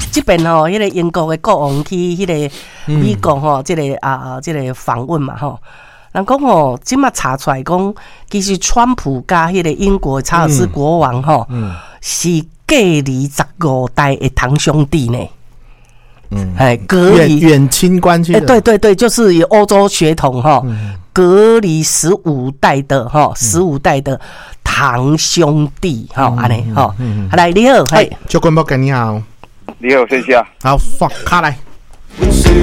这边吼，迄个英国的国王去迄个美国吼，这个访问嘛吼。人讲吼，即马查出来讲，其实川普加迄个英国查尔斯国王吼，是隔离15代的堂兄弟呢。隔离远亲关系。 对，就是有欧洲血统哈，隔离15代的哈，15代的堂兄弟哈，安尼哈。来，你好， 就关宝哥你好， 你好，谢谢啊。 好，刷卡来。